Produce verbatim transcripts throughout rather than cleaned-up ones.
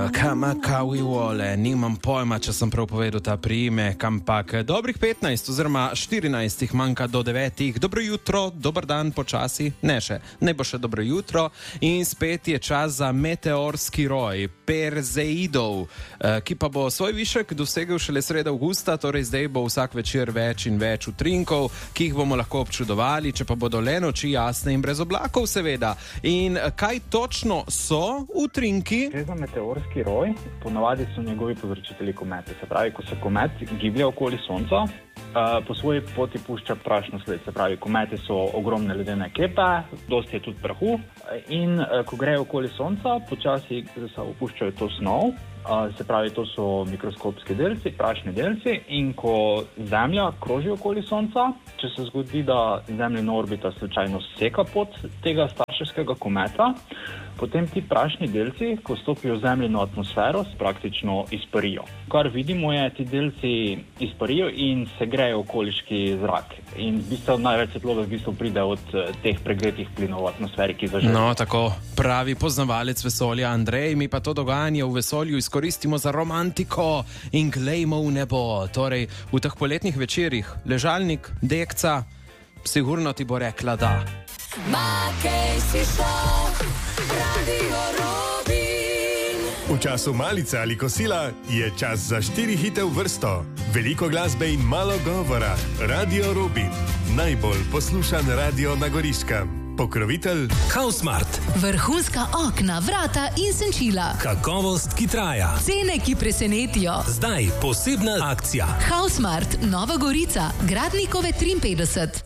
Kamakawi Wole, nimam pojma, če sem prav povedal ta priimek, ampak dobrih petnajst oziroma štirinajst jih manjka do devetih. Dobro jutro, dober dan počasi, ne še, ne bo še dobro jutro in spet je čas za meteorski roj Perzeidov, ki pa bo svoj višek dosegel šele sredi avgusta, torej zdaj bo vsak večer več in več utrinkov, ki jih bomo lahko občudovali, če pa bodo le noči jasne in brez oblakov seveda. In kaj točno so utrinki? Gre za meteorski roj, ponavadi so njegovi povzročitelji kometi. Se pravi, ko se komet giblje okoli Sonca, uh, po svoji poti pušča prašno sled. Se pravi, kometi so ogromne ledene kepe, dosti je tudi prahu in uh, ko grejo okoli Sonca, počasi opuščajo to snov. Uh, se pravi, to so mikroskopski delci, prašni delci in ko Zemlja kroži okoli Sonca, če se zgodi, da Zemljina orbita slučajno seka pot tega starševskega kometa, potem ti prašni delci, ko stopijo v Zemljino atmosfero, praktično izparijo. Kar vidimo je, ti delci izparijo in segrejo okoliški zrak. In v bistvu največ svetlobe v bistvu pride od teh pregretih plinov v atmosferi, ki zaželijo. No, tako pravi poznavalec vesolja Andrej, mi pa to dogajanje v vesolju izkoristimo za romantiko in glejmo v nebo. Torej, v teh poletnih večerjih ležalnik, dekca, sigurno ti bo rekla da. Makej si šel, Radio Robin. V času malice ali kosila je čas za štiri hite v vrsto. Veliko glasbe in malo govora. Radio Robin, najbolj poslušan radio na Goriškem. Pokrovitelj Hausmart. Vrhunska okna, vrata in senčila. Kakovost, ki traja. Cene, ki presenetijo. Zdaj posebna akcija. Hausmart, Nova Gorica, Gradnikove triinpetdeset.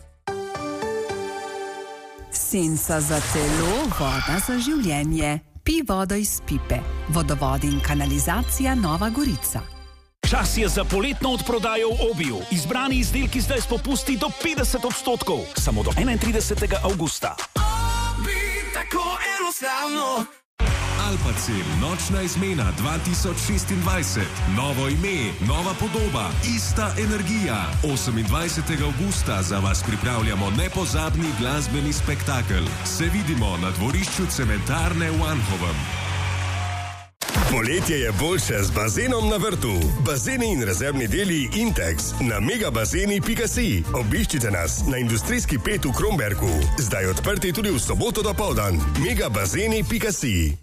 Senca za telo, voda za življenje. Pi vodo iz pipe. Vodovod in kanalizacija Nova Gorica. Čas je za poletno odprodajo v Obiju. Izbrani izdelki zdaj s popusti do petdeset odstotkov. Samo do enaintridesetega avgusta. Obi, tako enostavno. Alpacil, nočna izmena dva tisoč šestindvajset. Novo ime, nova podoba, ista energija. osemindvajsetega avgusta za vas pripravljamo nepozabni glasbeni spektakel. Se vidimo na dvorišču cementarne v Anhovem. Poletje je boljše z bazenom na vrtu. Bazeni in rezervni deli Intex na megabazeni pika si. Obiščite nas na industrijski pet v Kromberku. Zdaj odprti tudi v soboto dopoldan. megabazeni pika si.